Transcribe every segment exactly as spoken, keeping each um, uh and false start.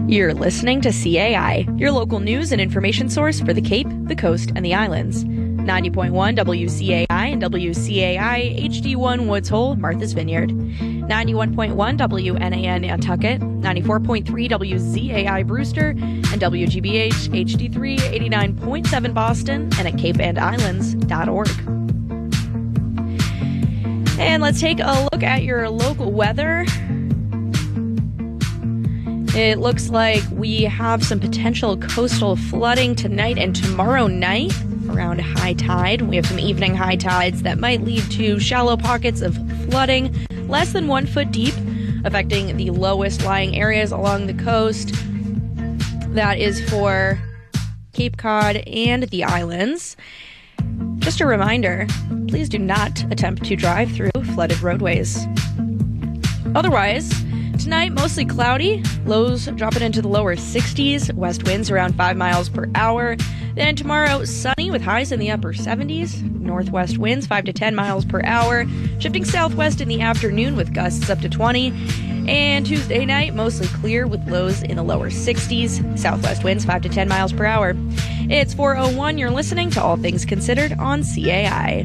You're listening to C A I, your local news and information source for the Cape, the Coast, and the Islands. ninety point one W C A I and W C A I H D one Woods Hole, Martha's Vineyard. ninety-one point one W N A N Nantucket, ninety-four point three W Z A I Brewster, and W G B H H D three eighty-nine point seven Boston, and at cape and islands dot org. And let's take a look at your local weather. It looks like we have some potential coastal flooding tonight and tomorrow night around high tide. We have some evening high tides that might lead to shallow pockets of flooding, less than one foot deep, affecting the lowest lying areas along the coast. That is for Cape Cod and the islands. Just a reminder, please do not attempt to drive through flooded roadways. Otherwise, tonight, mostly cloudy, lows dropping into the lower sixties, west winds around five miles per hour. Then tomorrow, sunny with highs in the upper seventies, northwest winds five to ten miles per hour, shifting southwest in the afternoon with gusts up to twenty. And Tuesday night, mostly clear with lows in the lower sixties, southwest winds five to ten miles per hour. It's four oh one, you're listening to All Things Considered on C A I.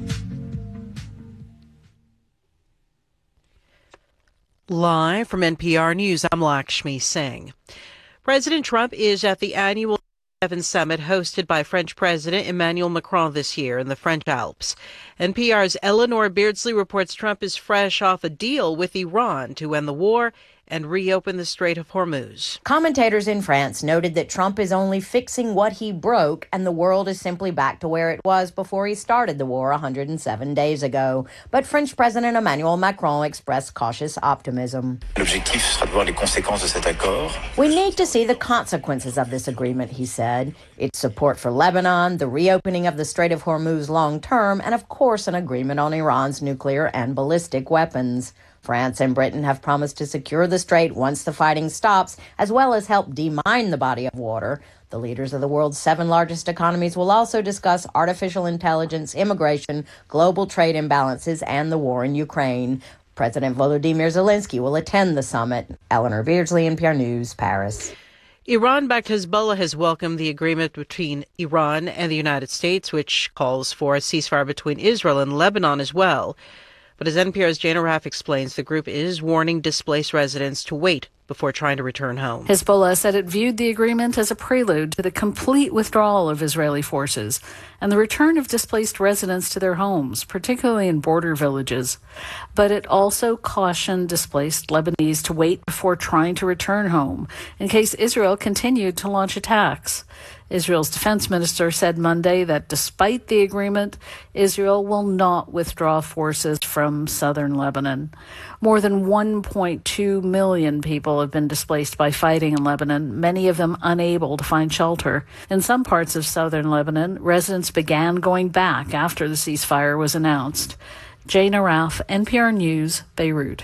Live from N P R News, I'm Lakshmi Singh. President Trump is at the annual G seven summit hosted by French President Emmanuel Macron this year in the French Alps. N P R's Eleanor Beardsley reports Trump is fresh off a deal with Iran to end the war and reopen the Strait of Hormuz. Commentators in France noted that Trump is only fixing what he broke, and the world is simply back to where it was before he started the war one hundred seven days ago. But French President Emmanuel Macron expressed cautious optimism. L'objectif sera de voir les conséquences de cet accord. We need to see the consequences of this agreement, he said. Its support for Lebanon, the reopening of the Strait of Hormuz long term, and of course an agreement on Iran's nuclear and ballistic weapons. France and Britain have promised to secure the strait once the fighting stops, as well as help demine the body of water. The leaders of the world's seven largest economies will also discuss artificial intelligence, immigration, global trade imbalances, and the war in Ukraine. President Volodymyr Zelensky will attend the summit. Eleanor Beardsley, N P R News, Paris. Iran-backed Hezbollah has welcomed the agreement between Iran and the United States, which calls for a ceasefire between Israel and Lebanon as well. But as N P R's Jana Raff explains, the group is warning displaced residents to wait before trying to return home. Hezbollah said it viewed the agreement as a prelude to the complete withdrawal of Israeli forces and the return of displaced residents to their homes, particularly in border villages. But it also cautioned displaced Lebanese to wait before trying to return home in case Israel continued to launch attacks. Israel's defense minister said Monday that despite the agreement, Israel will not withdraw forces from southern Lebanon. More than one point two million people have been displaced by fighting in Lebanon, many of them unable to find shelter. In some parts of southern Lebanon, residents began going back after the ceasefire was announced. Jana Raff, N P R News, Beirut.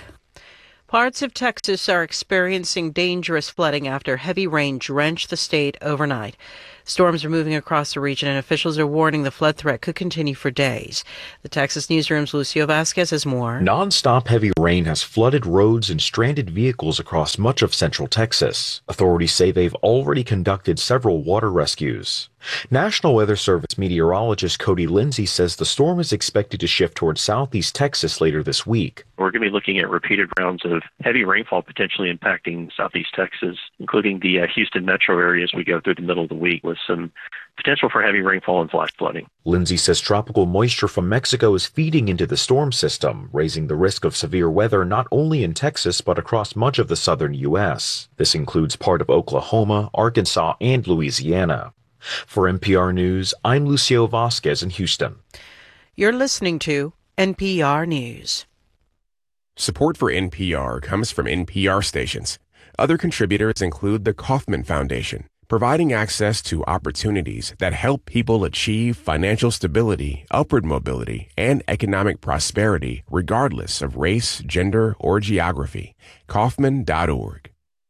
Parts of Texas are experiencing dangerous flooding after heavy rain drenched the state overnight. Storms are moving across the region, and officials are warning the flood threat could continue for days. The Texas Newsroom's Lucio Vasquez has more. Non-stop heavy rain has flooded roads and stranded vehicles across much of central Texas. Authorities say they've already conducted several water rescues. National Weather Service meteorologist Cody Lindsay says the storm is expected to shift towards southeast Texas later this week. We're going to be looking at repeated rounds of heavy rainfall potentially impacting southeast Texas, including the uh, Houston metro area as we go through the middle of the week, with some potential for heavy rainfall and flash flooding. Lindsay says tropical moisture from Mexico is feeding into the storm system, raising the risk of severe weather not only in Texas but across much of the southern U S. This includes part of Oklahoma, Arkansas, and Louisiana. For N P R News, I'm Lucio Vasquez in Houston. You're listening to N P R News. Support for N P R comes from N P R stations. Other contributors include the Kauffman Foundation, providing access to opportunities that help people achieve financial stability, upward mobility, and economic prosperity regardless of race, gender, or geography. Kauffman dot org.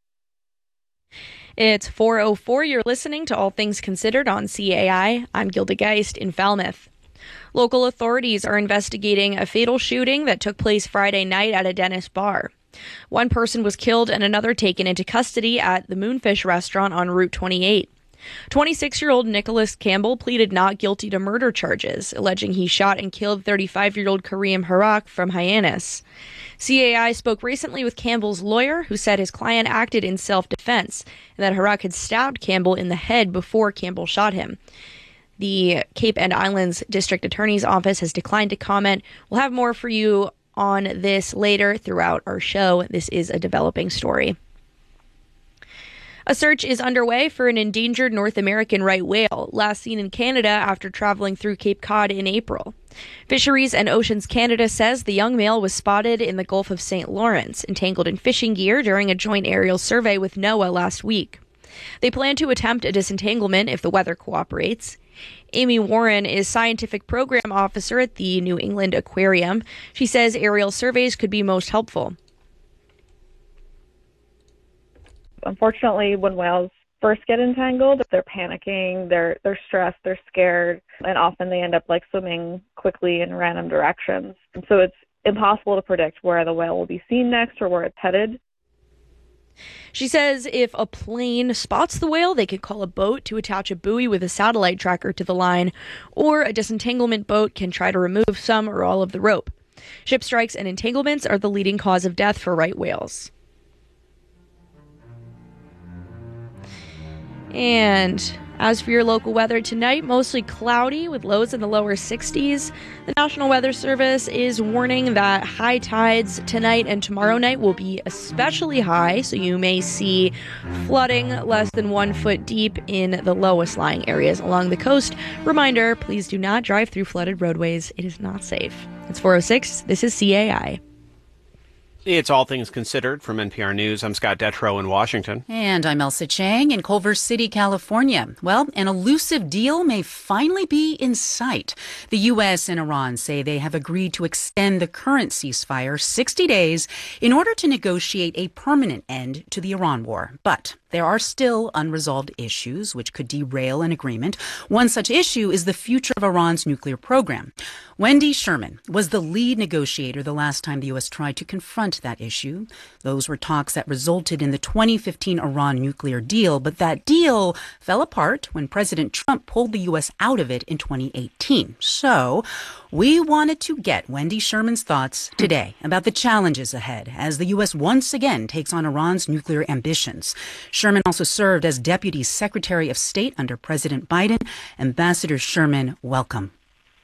It's four oh four. You're listening to All Things Considered on C A I. I'm Gilda Geist in Falmouth. Local authorities are investigating a fatal shooting that took place Friday night at a Dennis bar. One person was killed and another taken into custody at the Moonfish restaurant on Route twenty-eight. twenty-six-year-old Nicholas Campbell pleaded not guilty to murder charges, alleging he shot and killed thirty-five-year-old Kareem Harak from Hyannis. C A I spoke recently with Campbell's lawyer, who said his client acted in self-defense and that Harak had stabbed Campbell in the head before Campbell shot him. The Cape and Islands District Attorney's Office has declined to comment. We'll have more for you on this later throughout our show. This is a developing story. A search is underway for an endangered North American right whale, last seen in Canada after traveling through Cape Cod in April. Fisheries and Oceans Canada says the young male was spotted in the Gulf of Saint Lawrence, entangled in fishing gear during a joint aerial survey with NOAA last week. They plan to attempt a disentanglement if the weather cooperates. Amy Warren is Scientific Program Officer at the New England Aquarium. She says aerial surveys could be most helpful. Unfortunately, when whales first get entangled, they're panicking, they're they're stressed, they're scared, and often they end up like swimming quickly in random directions. And so it's impossible to predict where the whale will be seen next or where it's headed. She says if a plane spots the whale, they can call a boat to attach a buoy with a satellite tracker to the line, or a disentanglement boat can try to remove some or all of the rope. Ship strikes and entanglements are the leading cause of death for right whales. And as for your local weather tonight, mostly cloudy with lows in the lower sixties. The National Weather Service is warning that high tides tonight and tomorrow night will be especially high, so you may see flooding less than one foot deep in the lowest lying areas along the coast. Reminder, please do not drive through flooded roadways. It is not safe. It's four oh six. This is C A I. It's All Things Considered from N P R News. I'm Scott Detrow in Washington. And I'm Elsa Chang in Culver City, California. Well, an elusive deal may finally be in sight. The U S and Iran say they have agreed to extend the current ceasefire sixty days in order to negotiate a permanent end to the Iran war. But there are still unresolved issues which could derail an agreement. One such issue is the future of Iran's nuclear program. Wendy Sherman was the lead negotiator the last time the U S tried to confront that issue. Those were talks that resulted in the twenty fifteen Iran nuclear deal, but that deal fell apart when President Trump pulled the U S out of it in twenty eighteen. So we wanted to get Wendy Sherman's thoughts today about the challenges ahead as the U S once again takes on Iran's nuclear ambitions. Sherman also served as Deputy Secretary of State under President Biden. Ambassador Sherman, welcome.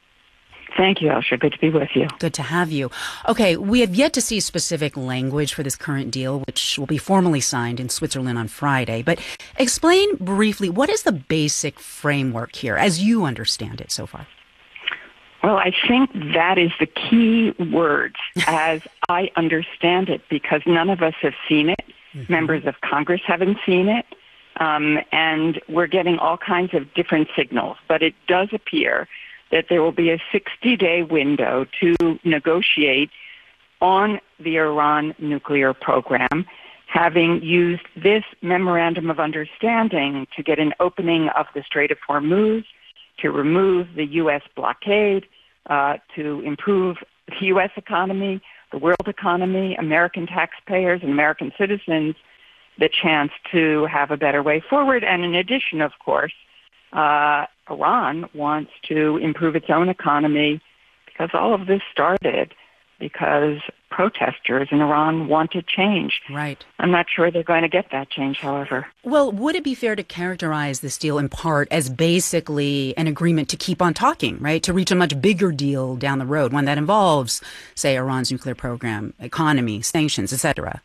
Thank you, Elsa. Good to be with you. Good to have you. Okay, we have yet to see specific language for this current deal, which will be formally signed in Switzerland on Friday. But explain briefly, what is the basic framework here, as you understand it so far? Well, I think that is the key word, as I understand it, because none of us have seen it. Mm-hmm. Members of Congress haven't seen it. Um, and we're getting all kinds of different signals. But it does appear that there will be a sixty-day window to negotiate on the Iran nuclear program, having used this memorandum of understanding to get an opening of the Strait of Hormuz, to remove the U S blockade, uh, to improve the U S economy, the world economy, American taxpayers and American citizens, the chance to have a better way forward. And in addition, of course, uh, Iran wants to improve its own economy because all of this started because protesters in Iran wanted change. Right. I'm not sure they're going to get that change, however. Well, would it be fair to characterize this deal in part as basically an agreement to keep on talking, right? To reach a much bigger deal down the road, one that involves, say, Iran's nuclear program, economy, sanctions, et cetera?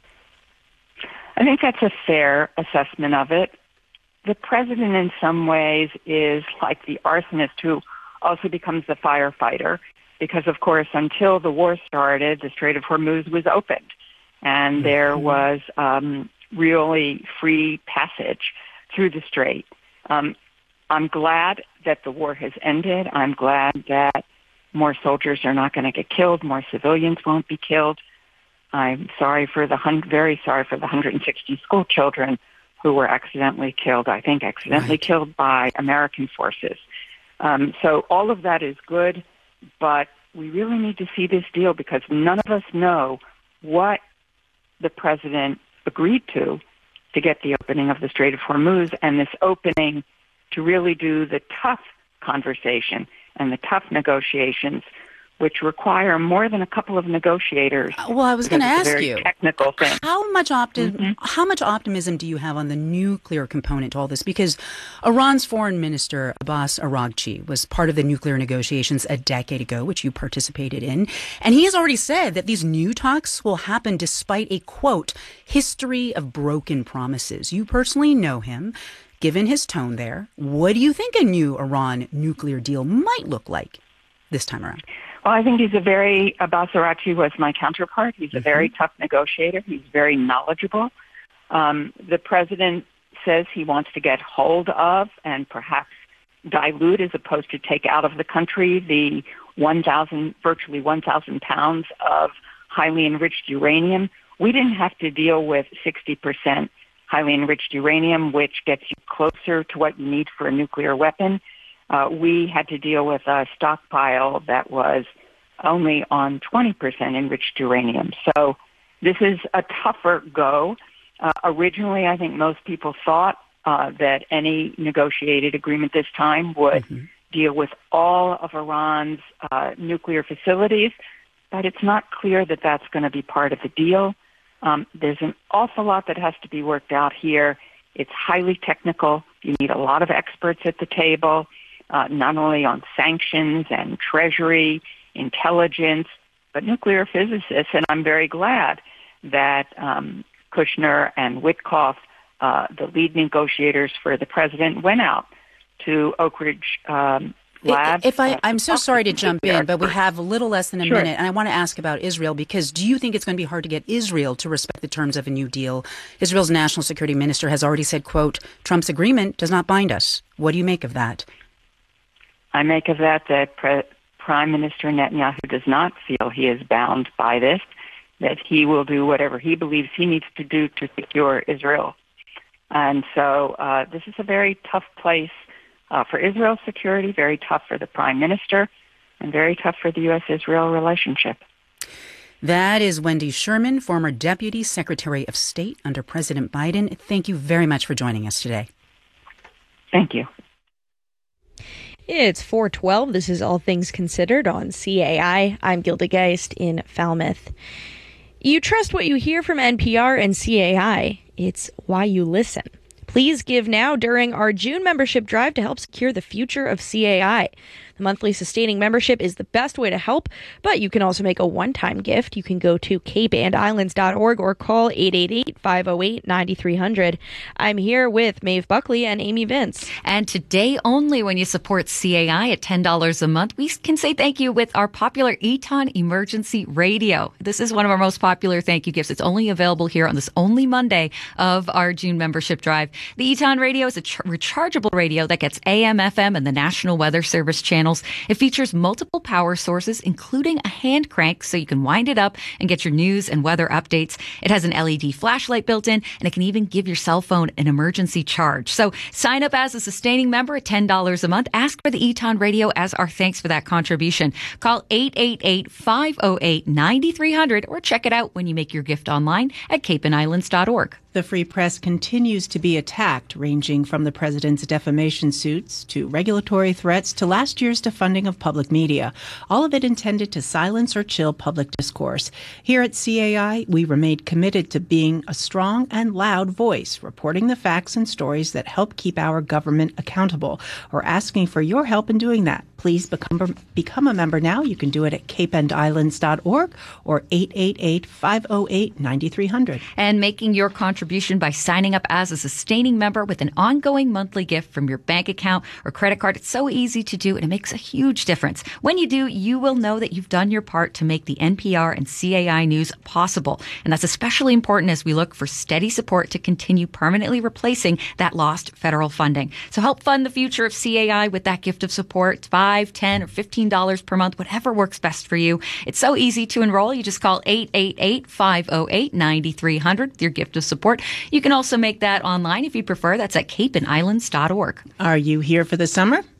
I think that's a fair assessment of it. The president in some ways is like the arsonist who also becomes the firefighter because, of course, until the war started, the Strait of Hormuz was opened and there was um, really free passage through the strait. Um, I'm glad that the war has ended. I'm glad that more soldiers are not going to get killed. More civilians won't be killed. I'm sorry for the hun- very sorry for the one hundred sixty school children who were accidentally killed, I think accidentally right. killed by American forces. Um, so all of that is good, but we really need to see this deal because none of us know what the president agreed to to get the opening of the Strait of Hormuz, and this opening to really do the tough conversation and the tough negotiations, which require more than a couple of negotiators. Well, I was going to ask very you, technical thing. How much opti- mm-hmm. how much optimism do you have on the nuclear component to all this? Because Iran's foreign minister, Abbas Araghchi, was part of the nuclear negotiations a decade ago, which you participated in. And he has already said that these new talks will happen despite a, quote, history of broken promises. You personally know him. Given his tone there, what do you think a new Iran nuclear deal might look like this time around? Well, I think he's a very, Abbas Araghchi was my counterpart. He's a mm-hmm. very tough negotiator. He's very knowledgeable. Um, the president says he wants to get hold of and perhaps dilute as opposed to take out of the country the one thousand, virtually one thousand pounds of highly enriched uranium. We didn't have to deal with sixty percent highly enriched uranium, which gets you closer to what you need for a nuclear weapon. Uh, we had to deal with a stockpile that was only on twenty percent enriched uranium. So this is a tougher go. Uh, originally, I think most people thought uh, that any negotiated agreement this time would mm-hmm. deal with all of Iran's uh, nuclear facilities, but it's not clear that that's going to be part of the deal. Um, there's an awful lot that has to be worked out here. It's highly technical. You need a lot of experts at the table, uh, not only on sanctions and treasury, intelligence, but nuclear physicists. And I'm very glad that um, Kushner and Witkoff, uh, the lead negotiators for the president, went out to Oak Ridge um Labs. If I, I'm so sorry to jump in, but we have a little less than a sure. minute, and I want to ask about Israel, because do you think it's going to be hard to get Israel to respect the terms of a new deal? Israel's national security minister has already said, quote, Trump's agreement does not bind us. What do you make of that? I make of that that Pre- Prime Minister Netanyahu does not feel he is bound by this, that he will do whatever he believes he needs to do to secure Israel. And so uh, this is a very tough place Uh, for Israel's security, very tough for the prime minister, and very tough for the U S Israel relationship. That is Wendy Sherman, former Deputy Secretary of State under President Biden. Thank you very much for joining us today. Thank you. It's four twelve. This is All Things Considered on C A I. I'm Gilda Geist in Falmouth. You trust what you hear from N P R and C A I. It's why you listen. Please give now during our June membership drive to help secure the future of C A I. The monthly sustaining membership is the best way to help, but you can also make a one-time gift. You can go to cape and islands dot org or call eight eight eight, five oh eight, nine three hundred. I'm here with Maeve Buckley and Amy Vince. And today only, when you support C A I at ten dollars a month, we can say thank you with our popular Eton Emergency Radio. This is one of our most popular thank you gifts. It's only available here on this only Monday of our June membership drive. The Eton Radio is a ch- rechargeable radio that gets A M, F M, and the National Weather Service channels. It features multiple power sources, including a hand crank, so you can wind it up and get your news and weather updates. It has an L E D flashlight built in, and it can even give your cell phone an emergency charge. So sign up as a sustaining member at ten dollars a month. Ask for the Eton Radio as our thanks for that contribution. Call eight eight eight, five oh eight, nine three hundred or check it out when you make your gift online at cape and islands dot org. The free press continues to be attacked, ranging from the president's defamation suits to regulatory threats to last year's defunding of public media, all of it intended to silence or chill public discourse. Here at C A I, we remain committed to being a strong and loud voice, reporting the facts and stories that help keep our government accountable. We're asking for your help in doing that. Please become, become a member now. You can do it at cape and islands dot org or eight eight eight, five oh eight, nine three hundred. And making your contribution by signing up as a sustaining member with an ongoing monthly gift from your bank account or credit card. It's so easy to do, and it makes a huge difference. When you do, you will know that you've done your part to make the N P R and C A I news possible. And that's especially important as we look for steady support to continue permanently replacing that lost federal funding. So help fund the future of C A I with that gift of support. It's five, ten, or fifteen dollars per month, whatever works best for you. It's so easy to enroll. You just call eight eight eight, five oh eight, nine three hundred with your gift of support. You can also make that online if you prefer. That's at cape and islands dot org. Are you here for the summer?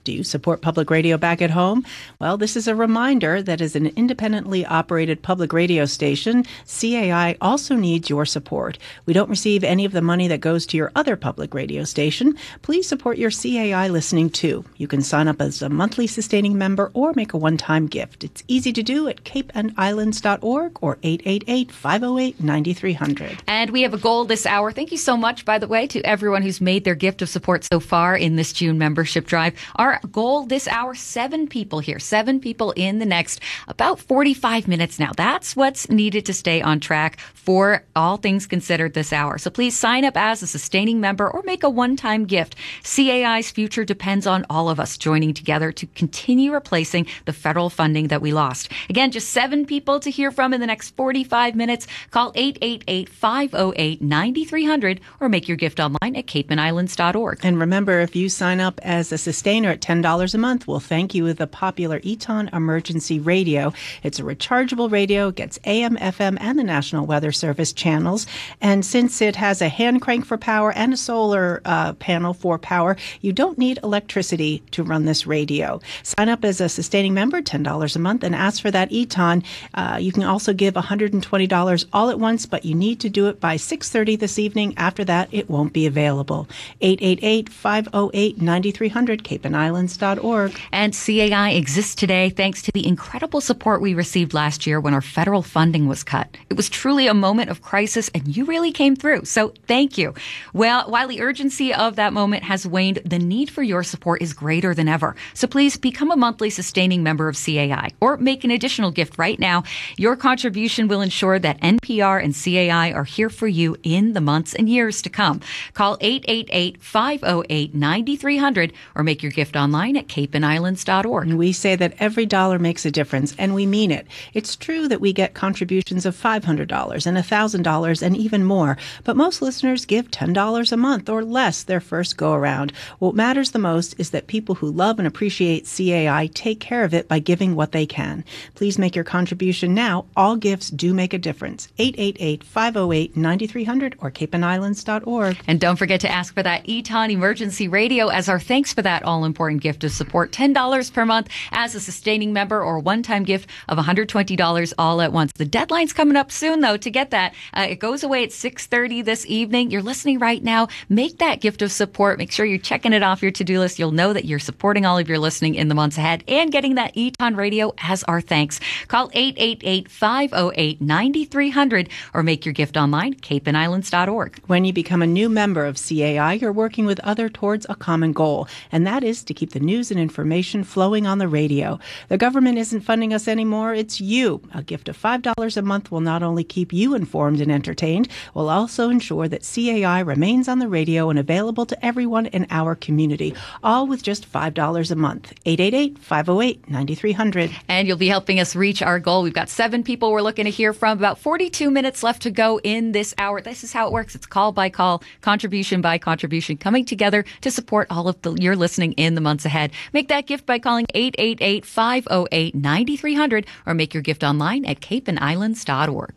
Do you support public radio back at home? Well, this is a reminder that as an independently operated public radio station, C A I also needs your support. We don't receive any of the money that goes to your other public radio station. Please support your C A I listening too. You can sign up as a monthly sustaining member or make a one-time gift. It's easy to do at cape and islands dot org or eight eight eight, five oh eight, nine three hundred. And we have a goal this hour. Thank you so much, by the way, to everyone who's made their gift of support so far in this June membership drive. Our goal this hour, seven people here, seven people in the next about forty-five minutes now. That's what's needed to stay on track for All Things Considered this hour. So please sign up as a sustaining member or make a one-time gift. C A I's future depends on all of us joining together to continue replacing the federal funding that we lost. Again, just seven people to hear from in the next forty-five minutes. Call eight eight eight, five oh eight, nine three hundred or make your gift online at cape and islands dot org. And remember, if you sign up as a sustainer at ten dollars a month, we'll thank you with the popular Eton Emergency Radio. It's a rechargeable radio, gets A M, F M, and the National Weather Service channels. And since it has a hand crank for power and a solar uh, panel for power, you don't need electricity to run this radio. Sign up as a sustaining member, ten dollars a month, and ask for that Eton. Uh, you can also give one hundred twenty dollars all at once, but you need to do it by six thirty this evening. After that, it won't be available. eight eight eight, five oh eight, nine three hundred, cape and islands dot org. And C A I exists today thanks to the incredible support we received last year when our federal funding was cut. It was truly a moment of crisis, and you really came through. So thank you. Well, while the urgency of that moment has waned, the need for your support is greater than ever. So please become a monthly sustaining member of C A I or make an additional gift right now. Your contribution will ensure that N P R and C A I are here for you in the months and years to come. Call eight eight eight, five oh eight, nine three hundred or make your gift online at cape and islands dot org. We say that every dollar makes a difference, and we mean it. It's true that we get contributions of five hundred dollars and one thousand dollars and even more, but most listeners give ten dollars a month or less their first go-around. What matters the most is that people who love and appreciate C A I take care of it by giving what they can. Please make your contribution now. All gifts do make a difference. eight eight eight, five oh eight, nine three hundred or cape and islands dot org. And don't forget to ask for that Eton Emergency Radio as our thanks for that all-important gift of support. ten dollars per month as a sustaining member or a one-time gift of one hundred twenty dollars all at once. The deadline's coming up soon, though, to get that. Uh, it goes away at six thirty this evening. You're listening right now. Make that gift of support. Make sure you're checking it off your to-do list. You'll know that you're supporting all of your listening in the months ahead and getting that Eton Radio as our thanks. Call eight eight eight, five oh eight, nine three hundred or make your gift online, cape and islands dot org. When you become a new member of C A I, you're working with others towards a common goal, and that is to keep the news and information flowing on the radio. The government isn't funding us anymore, it's you. A gift of five dollars a month will not only keep you informed and entertained, will also ensure that C A I remains on the radio and available to everyone in our community, all with just five dollars a month. eight eight eight, five oh eight, nine three hundred. And you'll be helping us reach our goal. We've got seven people we're looking to hear from. About forty-two minutes left to go in this hour. This is how it works. It's call by call, contribution by contribution, coming together to support all of the, your listening in the months ahead. Make that gift by calling eight eight eight, five oh eight, nine three hundred or make your gift online at cape and islands dot org.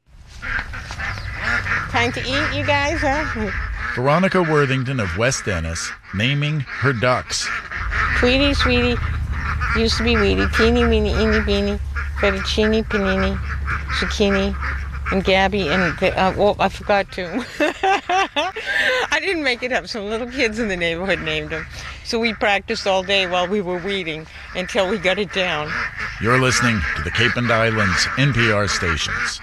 Time to eat, you guys, huh? Veronica Worthington of West Ennis naming her ducks. Tweety, Sweetie, used to be Weedy, Teeny, Weeny, Eeny, Beeny, Fettuccine, Panini, Zucchini, and Gabby, and the, uh, oh, I forgot to. I didn't make it up. Some little kids in the neighborhood named them. So we practiced all day while we were weeding until we got it down. You're listening to the Cape and Islands N P R stations.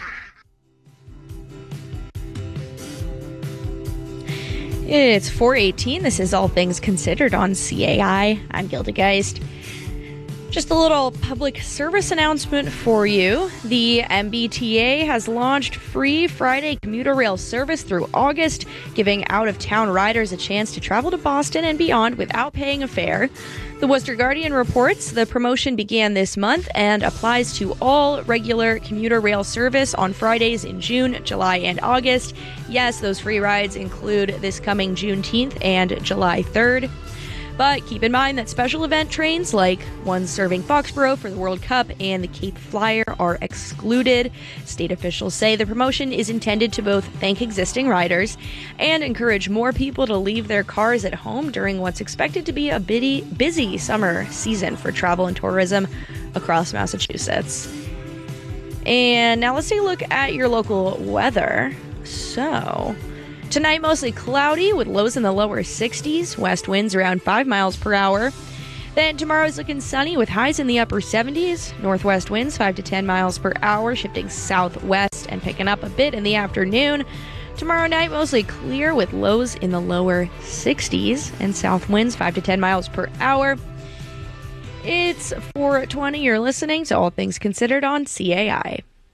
It's four eighteen. This is All Things Considered on C A I. I'm Gilda Geist. Just a little public service announcement for you. The M B T A has launched free Friday commuter rail service through August, giving out-of-town riders a chance to travel to Boston and beyond without paying a fare. The Worcester Guardian reports the promotion began this month and applies to all regular commuter rail service on Fridays in June, July, and August. Yes, those free rides include this coming Juneteenth and July third. But keep in mind that special event trains like ones serving Foxborough for the World Cup and the Cape Flyer are excluded. State officials say the promotion is intended to both thank existing riders and encourage more people to leave their cars at home during what's expected to be a busy, busy summer season for travel and tourism across Massachusetts. And now let's take a look at your local weather. So, tonight mostly cloudy with lows in the lower sixties, west winds around five miles per hour. Then tomorrow's looking sunny with highs in the upper seventies, northwest winds five to ten miles per hour, shifting southwest and picking up a bit in the afternoon. Tomorrow night mostly clear with lows in the lower sixties and south winds five to ten miles per hour. It's four twenty. You're listening to All Things Considered on C A I.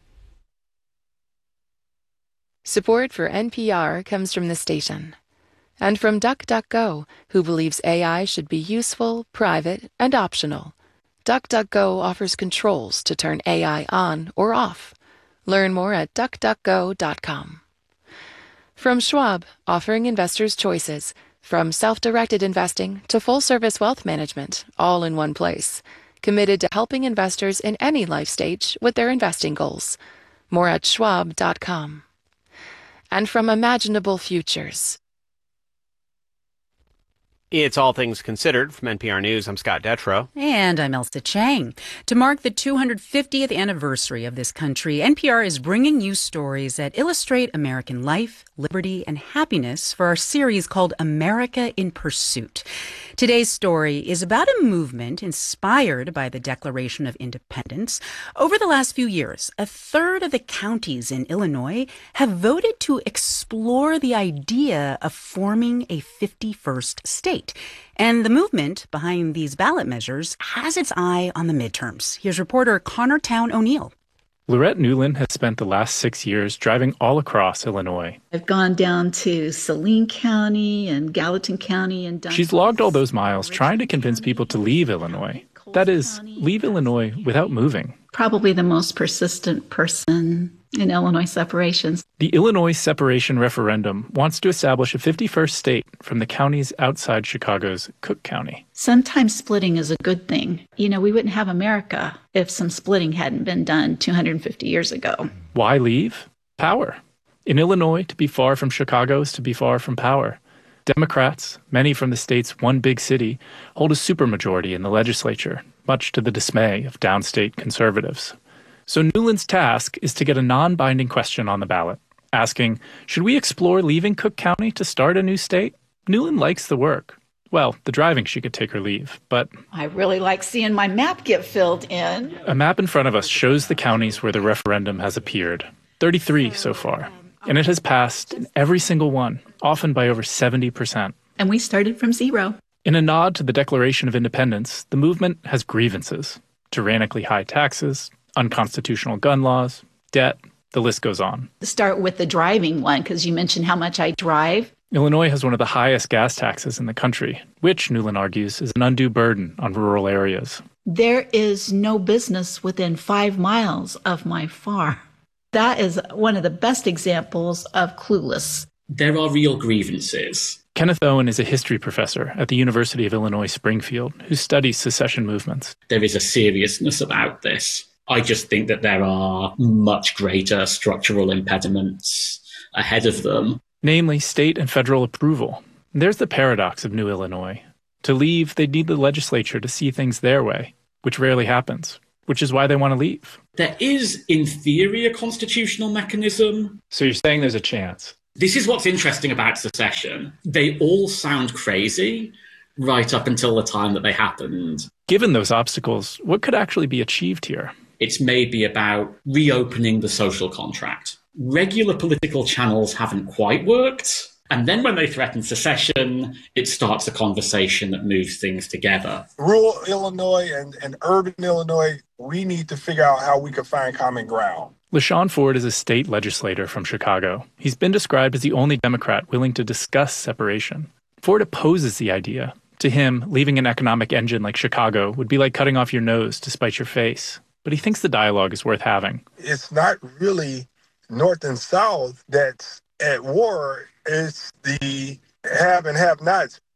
Support for N P R comes from the station and from DuckDuckGo, who believes A I should be useful, private, and optional. DuckDuckGo offers controls to turn A I on or off. Learn more at duck duck go dot com. From Schwab, offering investors choices, from self-directed investing to full-service wealth management, all in one place. Committed to helping investors in any life stage with their investing goals. More at schwab dot com. And from Imaginable Futures. It's All Things Considered from N P R News. I'm Scott Detrow. And I'm Elsa Chang. To mark the two hundred fiftieth anniversary of this country, N P R is bringing you stories that illustrate American life, liberty, and happiness for our series called America in Pursuit. Today's story is about a movement inspired by the Declaration of Independence. Over the last few years, a third of the counties in Illinois have voted to explore the idea of forming a fifty-first state. And the movement behind these ballot measures has its eye on the midterms. Here's reporter Connor Town O'Neill. Lorette Newland has spent the last six years driving all across Illinois. I've gone down to Saline County and Gallatin County and done. She's logged all those miles trying to convince people to leave Illinois. That is, leave Illinois without moving. Probably the most persistent person in Illinois separations. The Illinois Separation Referendum wants to establish a fifty-first state from the counties outside Chicago's Cook County. Sometimes splitting is a good thing. You know, we wouldn't have America if some splitting hadn't been done two hundred fifty years ago. Why leave? Power. In Illinois, to be far from Chicago is to be far from power. Democrats, many from the state's one big city, hold a supermajority in the legislature, much to the dismay of downstate conservatives. So Newland's task is to get a non-binding question on the ballot, asking, should we explore leaving Cook County to start a new state? Newland likes the work. Well, the driving she could take or leave, but... I really like seeing my map get filled in. A map in front of us shows the counties where the referendum has appeared. thirty-three so far. And it has passed in every single one, often by over seventy percent. And we started from zero. In a nod to the Declaration of Independence, the movement has grievances. Tyrannically high taxes, unconstitutional gun laws, debt, the list goes on. Start with the driving one, because you mentioned how much I drive. Illinois has one of the highest gas taxes in the country, which, Newland argues, is an undue burden on rural areas. There is no business within five miles of my farm. That is one of the best examples of clueless. There are real grievances. Kenneth Owen is a history professor at the University of Illinois Springfield who studies secession movements. There is a seriousness about this. I just think that there are much greater structural impediments ahead of them. Namely, state and federal approval. And there's the paradox of New Illinois. To leave, they need the legislature to see things their way, which rarely happens, which is why they want to leave. There is, in theory, a constitutional mechanism. So you're saying there's a chance? This is what's interesting about secession. They all sound crazy right up until the time that they happened. Given those obstacles, what could actually be achieved here? It's maybe about reopening the social contract. Regular political channels haven't quite worked. And then when they threaten secession, it starts a conversation that moves things together. Rural Illinois and, and urban Illinois, we need to figure out how we can find common ground. LaShawn Ford is a state legislator from Chicago. He's been described as the only Democrat willing to discuss separation. Ford opposes the idea. To him, leaving an economic engine like Chicago would be like cutting off your nose to spite your face. But he thinks the dialogue is worth having. It's not really North and South that's at war. It's the have and have-nots.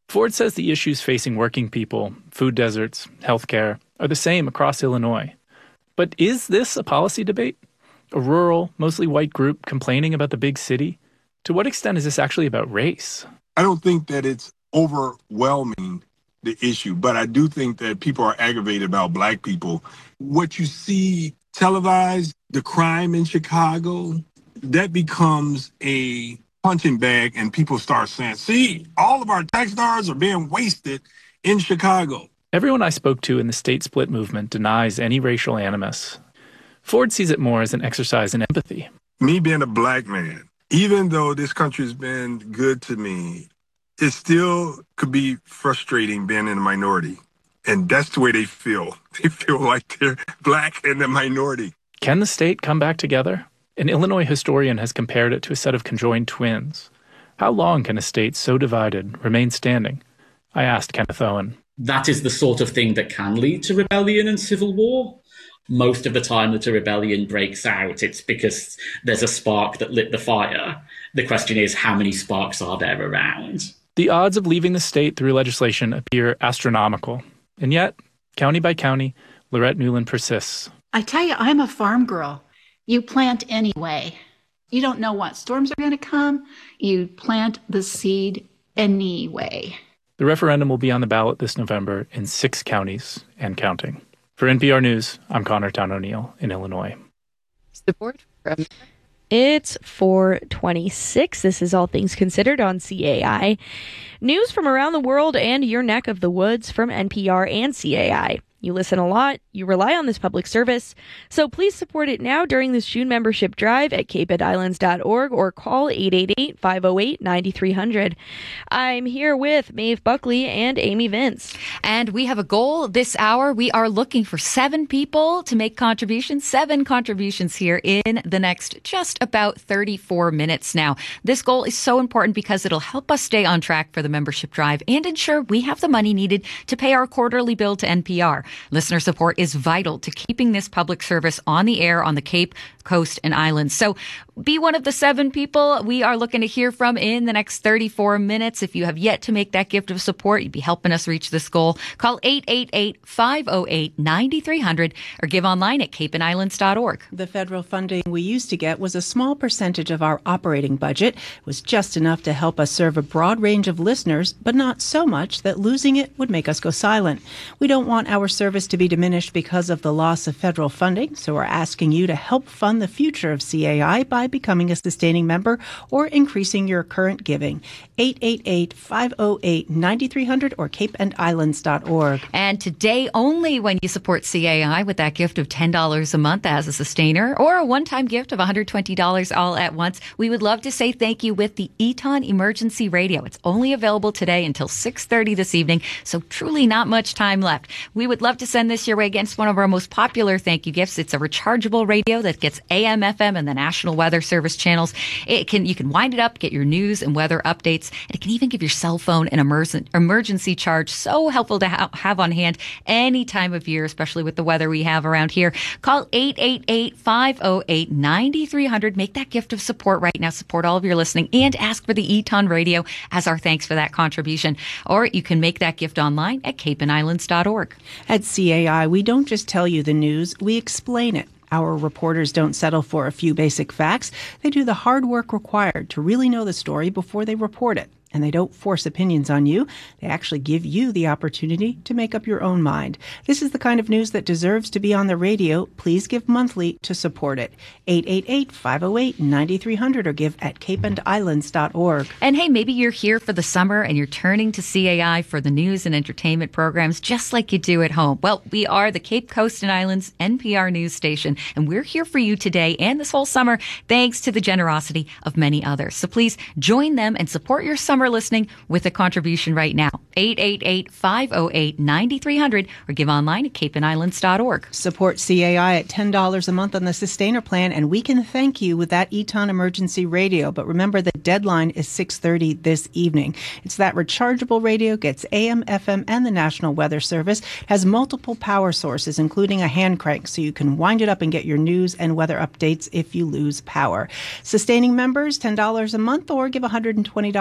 Ford says the issues facing working people, food deserts, healthcare, are the same across Illinois. But is this a policy debate? A rural, mostly white group complaining about the big city? To what extent is this actually about race? I don't think that it's overwhelming the issue, but I do think that people are aggravated about black people. What you see televised, the crime in Chicago, that becomes a punching bag, and people start saying, see, all of our tax dollars are being wasted in Chicago. Everyone I spoke to in the state split movement denies any racial animus. Ford sees it more as an exercise in empathy. Me being a black man, even though this country has been good to me, it still could be frustrating being in a minority. And that's the way they feel. They feel like they're black and a minority. Can the state come back together? An Illinois historian has compared it to a set of conjoined twins. How long can a state so divided remain standing? I asked Kenneth Owen. That is the sort of thing that can lead to rebellion and civil war. Most of the time that a rebellion breaks out, it's because there's a spark that lit the fire. The question is, how many sparks are there around? The odds of leaving the state through legislation appear astronomical. And yet, county by county, Lorette Newland persists. I tell you, I'm a farm girl. You plant anyway. You don't know what storms are going to come. You plant the seed anyway. The referendum will be on the ballot this November in six counties and counting. For N P R News, I'm Connor Town O'Neill in Illinois. Support from... It's four twenty-six. This is All Things Considered on C A I. News from around the world and your neck of the woods from N P R and C A I. You listen a lot, you rely on this public service, so please support it now during this June membership drive at cape and islands dot org or call eight eight eight, five oh eight, nine three hundred. I'm here with Maeve Buckley and Amy Vince. And we have a goal this hour. We are looking for seven people to make contributions, seven contributions here in the next just about thirty-four minutes now. This goal is so important because it'll help us stay on track for the membership drive and ensure we have the money needed to pay our quarterly bill to N P R. Listener support is vital to keeping this public service on the air on the Cape, Coast, and Islands. So be one of the seven people we are looking to hear from in the next thirty-four minutes. If you have yet to make that gift of support, you'd be helping us reach this goal. Call eight eight eight, five oh eight, nine three hundred or give online at cape and islands dot org. The federal funding we used to get was a small percentage of our operating budget. It was just enough to help us serve a broad range of listeners, but not so much that losing it would make us go silent. We don't want our service to be diminished because of the loss of federal funding, so we're asking you to help fund the future of C A I by becoming a sustaining member or increasing your current giving. eight eight eight, five oh eight, nine three hundred or cape and islands dot org. And today only when you support C A I with that gift of ten dollars a month as a sustainer or a one-time gift of one hundred twenty dollars all at once, we would love to say thank you with the Eton Emergency Radio. It's only available today until six thirty this evening, so truly not much time left. We would love to send this your way against one of our most popular thank you gifts. It's a rechargeable radio that gets A M, F M, and the National Weather Service channels. It can you can wind it up, get your news and weather updates, and it can even give your cell phone an emergen- emergency charge. So helpful to ha- have on hand any time of year, especially with the weather we have around here. Call eight eight eight, five oh eight, nine three hundred. Make that gift of support right now. Support all of your listening and ask for the Eton Radio as our thanks for that contribution. Or you can make that gift online at cape and islands dot org. At C A I, we don't just tell you the news, we explain it. Our reporters don't settle for a few basic facts. They do the hard work required to really know the story before they report it. And they don't force opinions on you. They actually give you the opportunity to make up your own mind. This is the kind of news that deserves to be on the radio. Please give monthly to support it. eight eight eight, five oh eight, nine three hundred or give at cape and islands dot org. And hey, maybe you're here for the summer and you're turning to C A I for the news and entertainment programs just like you do at home. Well, we are the Cape Coast and Islands N P R news station, and we're here for you today and this whole summer thanks to the generosity of many others. So please join them and support your summer listening with a contribution right now. eight eight eight, five oh eight, nine three hundred or give online at cape and islands dot org. Support C A I at ten dollars a month on the Sustainer Plan, and we can thank you with that Eton Emergency Radio. But remember, the deadline is six thirty this evening. It's that rechargeable radio, gets A M, F M, and the National Weather Service, has multiple power sources, including a hand crank, so you can wind it up and get your news and weather updates if you lose power. Sustaining members, ten dollars a month, or give one hundred twenty dollars all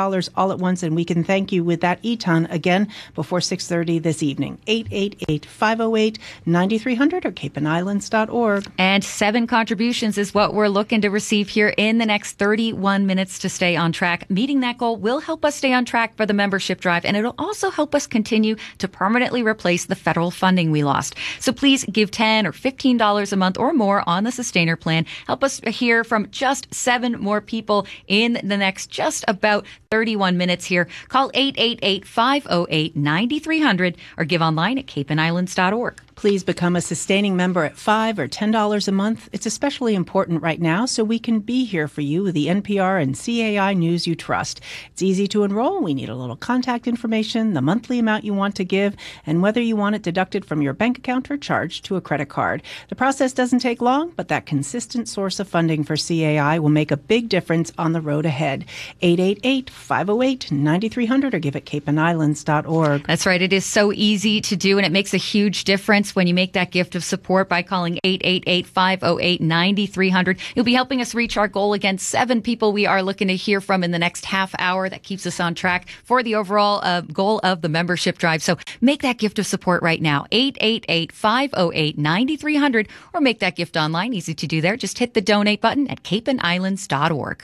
all at once, and we can thank you with that E T A N again before six thirty this evening. eight eight eight, five oh eight, nine three hundred or cape and islands dot org. And seven contributions is what we're looking to receive here in the next thirty-one minutes to stay on track. Meeting that goal will help us stay on track for the membership drive, and it'll also help us continue to permanently replace the federal funding we lost. So please give ten dollars or fifteen dollars a month or more on the Sustainer plan. Help us hear from just seven more people in the next just about thirty-one minutes here. Call eight eight eight, five oh eight, nine three hundred or give online at cape and islands dot org. Please become a sustaining member at five dollars or ten dollars a month. It's especially important right now so we can be here for you with the N P R and C A I news you trust. It's easy to enroll. We need a little contact information, the monthly amount you want to give, and whether you want it deducted from your bank account or charged to a credit card. The process doesn't take long, but that consistent source of funding for C A I will make a big difference on the road ahead. eight eight eight, five oh eight, nine three hundred or give at cape and islands dot org. That's right. It is so easy to do, and it makes a huge difference when you make that gift of support by calling eight eight eight, five oh eight, nine three hundred. You'll be helping us reach our goal. Again, seven people we are looking to hear from in the next half hour. That keeps us on track for the overall uh, goal of the membership drive. So make that gift of support right now. eight eight eight, five oh eight, nine three hundred or make that gift online. Easy to do there. Just hit the donate button at cape and islands dot org.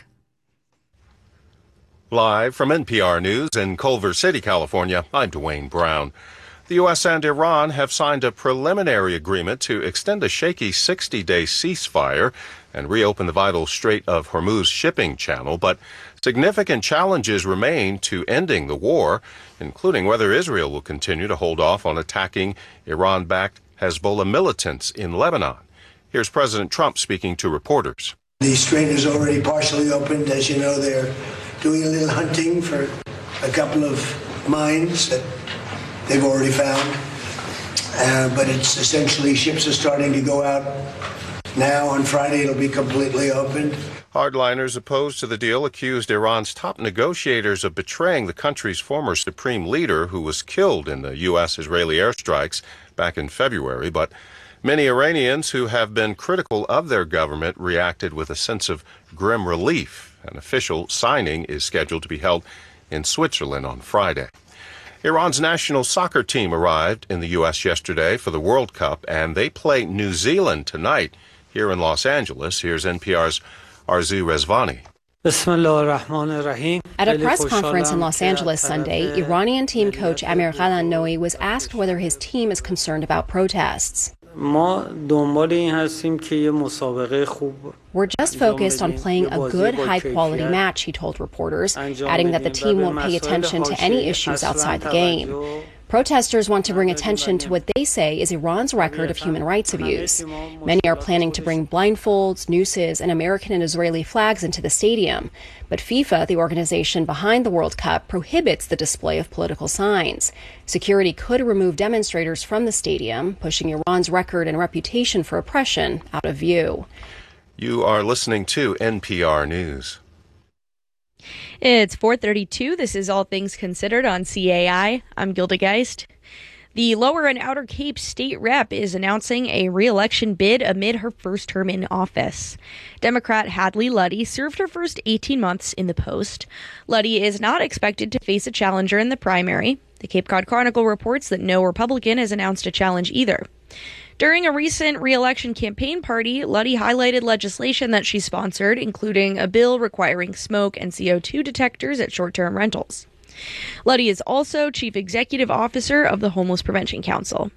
Live from N P R News in Culver City, California, I'm Dwayne Brown. The U S and Iran have signed a preliminary agreement to extend a shaky sixty-day ceasefire and reopen the vital Strait of Hormuz shipping channel, but significant challenges remain to ending the war, including whether Israel will continue to hold off on attacking Iran-backed Hezbollah militants in Lebanon. Here's President Trump speaking to reporters. The strait is already partially opened. As you know, they're doing a little hunting for a couple of mines that they've already found, uh, but it's essentially ships are starting to go out now. On Friday, it'll be completely opened. Hardliners opposed to the deal accused Iran's top negotiators of betraying the country's former supreme leader, who was killed in the U S-Israeli airstrikes back in February. But many Iranians who have been critical of their government reacted with a sense of grim relief. An official signing is scheduled to be held in Switzerland on Friday. Iran's national soccer team arrived in the U S yesterday for the World Cup, and they play New Zealand tonight here in Los Angeles. Here's N P R's Arzu Rezvani. At a press conference in Los Angeles Sunday, Iranian team coach Amir Ghalanoi was asked whether his team is concerned about protests. We're just focused on playing a good, high-quality match, he told reporters, adding that the team won't pay attention to any issues outside the game. Protesters want to bring attention to what they say is Iran's record of human rights abuse. Many are planning to bring blindfolds, nooses, and American and Israeli flags into the stadium. But FIFA, the organization behind the World Cup, prohibits the display of political signs. Security could remove demonstrators from the stadium, pushing Iran's record and reputation for oppression out of view. You are listening to N P R News. It's four thirty-two. This is All Things Considered on C A I. I'm Gilda Geist. The Lower and Outer Cape state rep is announcing a re-election bid amid her first term in office. Democrat Hadley Luddy served her first eighteen months in the post. Luddy is not expected to face a challenger in the primary. The Cape Cod Chronicle reports that no Republican has announced a challenge either. During a recent re-election campaign party, Luddy highlighted legislation that she sponsored, including a bill requiring smoke and C O two detectors at short-term rentals. Luddy is also Chief Executive Officer of the Homeless Prevention Council.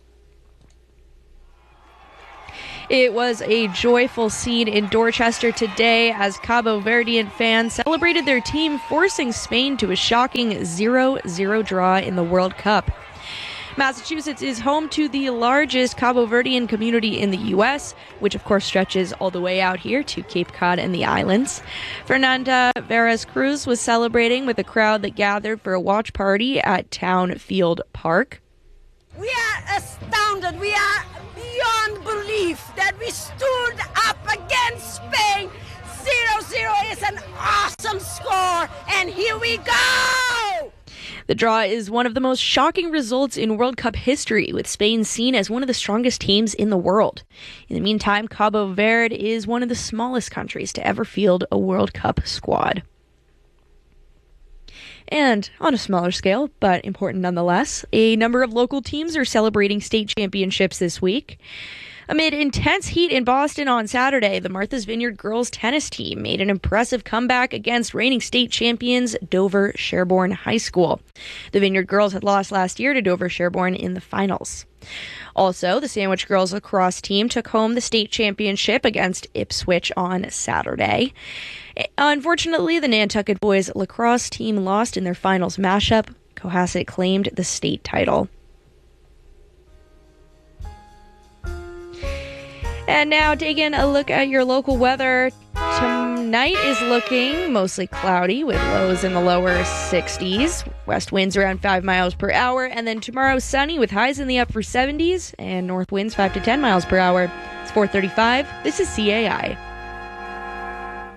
It was a joyful scene in Dorchester today as Cabo Verdean fans celebrated their team forcing Spain to a shocking zero zero draw in the World Cup. Massachusetts is home to the largest Cabo Verdean community in the U S, which of course stretches all the way out here to Cape Cod and the islands. Fernanda Veras Cruz was celebrating with a crowd that gathered for a watch party at Town Field Park. We are astounded. We are beyond belief that we stood up against Spain. zero zero is an awesome score, and here we go! The draw is one of the most shocking results in World Cup history, with Spain seen as one of the strongest teams in the world. In the meantime, Cabo Verde is one of the smallest countries to ever field a World Cup squad. And on a smaller scale, but important nonetheless, a number of local teams are celebrating state championships this week. Amid intense heat in Boston on Saturday, the Martha's Vineyard girls tennis team made an impressive comeback against reigning state champions Dover Sherborne High School. The Vineyard girls had lost last year to Dover Sherborne in the finals. Also, the Sandwich girls lacrosse team took home the state championship against Ipswich on Saturday. Unfortunately, the Nantucket boys lacrosse team lost in their finals mashup. Cohasset claimed the state title. And now taking a look at your local weather. Tonight is looking mostly cloudy with lows in the lower sixties. West winds around five miles per hour. And then tomorrow sunny with highs in the upper seventies and north winds five to ten miles per hour. It's four thirty-five. This is C A I.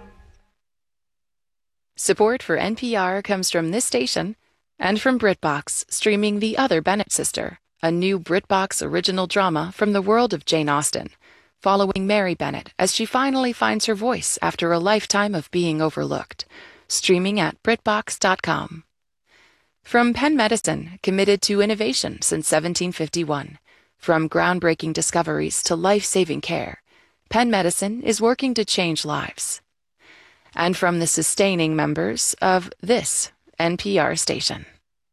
Support for N P R comes from this station and from BritBox, streaming The Other Bennett Sister, a new BritBox original drama from the world of Jane Austen, following Mary Bennett as she finally finds her voice after a lifetime of being overlooked. Streaming at Brit Box dot com. From Penn Medicine, committed to innovation since seventeen fifty-one. From groundbreaking discoveries to life-saving care, Penn Medicine is working to change lives. And from the sustaining members of this N P R station.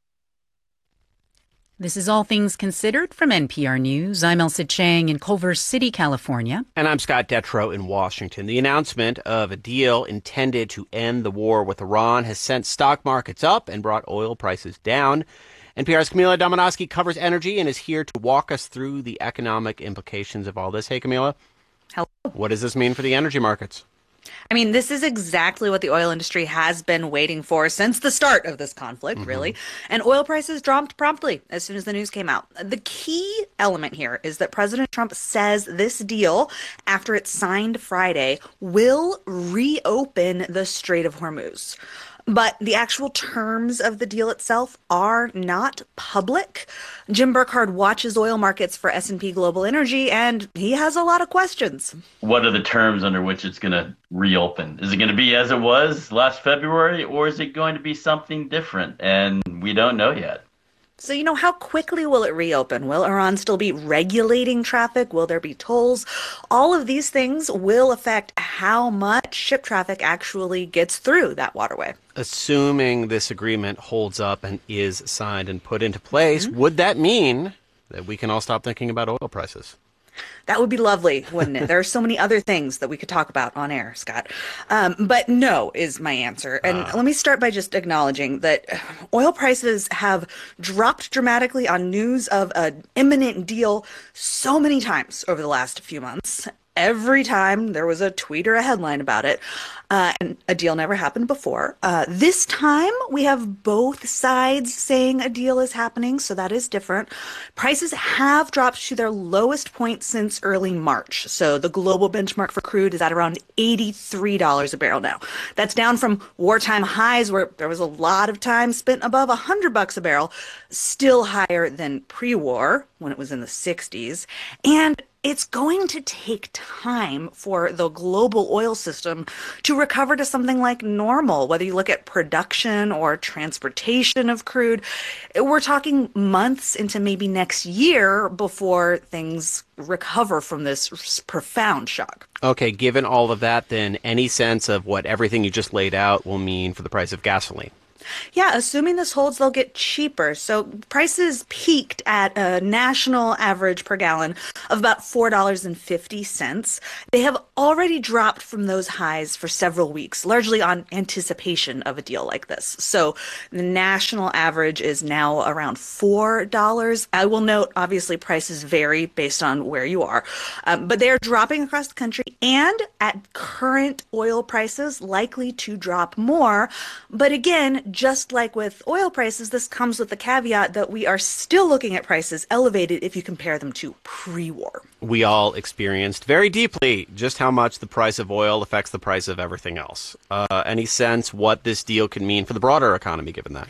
This is All Things Considered from N P R News. I'm Elsa Chang in Culver City, California. And I'm Scott Detrow in Washington. The announcement of a deal intended to end the war with Iran has sent stock markets up and brought oil prices down. N P R's Camila Domonoske covers energy and is here to walk us through the economic implications of all this. Hey, Camila. Hello. What does this mean for the energy markets? I mean, this is exactly what the oil industry has been waiting for since the start of this conflict, mm-hmm. really. And oil prices dropped promptly as soon as the news came out. The key element here is that President Trump says this deal, after it's signed Friday, will reopen the Strait of Hormuz. But the actual terms of the deal itself are not public. Jim Burkhardt watches oil markets for S and P Global Energy, and he has a lot of questions. What are the terms under which it's going to reopen? Is it going to be as it was last February, or is it going to be something different? And we don't know yet. So, you know, how quickly will it reopen? Will Iran still be regulating traffic? Will there be tolls? All of these things will affect how much ship traffic actually gets through that waterway. Assuming this agreement holds up and is signed and put into place, mm-hmm. would that mean that we can all stop thinking about oil prices? That would be lovely, wouldn't it? There are so many other things that we could talk about on air, Scott. Um, but no is my answer. And uh. let me start by just acknowledging that oil prices have dropped dramatically on news of an imminent deal so many times over the last few months. Every time there was a tweet or a headline about it, uh, and a deal never happened before. Uh, this time we have both sides saying a deal is happening, so that is different. Prices have dropped to their lowest point since early March. So the global benchmark for crude is at around eighty-three dollars a barrel now. That's down from wartime highs where there was a lot of time spent above one hundred bucks a barrel, still higher than pre-war when it was in the sixties. And it's going to take time for the global oil system to recover to something like normal, whether you look at production or transportation of crude. We're talking months into maybe next year before things recover from this profound shock. Okay, given all of that, then any sense of what everything you just laid out will mean for the price of gasoline? Yeah, assuming this holds, they'll get cheaper. So prices peaked at a national average per gallon of about four dollars and fifty cents. They have already dropped from those highs for several weeks, largely on anticipation of a deal like this. So the national average is now around four dollars. I will note, obviously, prices vary based on where you are, um, but they are dropping across the country and at current oil prices, likely to drop more. But again, just like with oil prices, this comes with the caveat that we are still looking at prices elevated if you compare them to pre-war. We all experienced very deeply just how much the price of oil affects the price of everything else. Uh, any sense what this deal can mean for the broader economy, given that?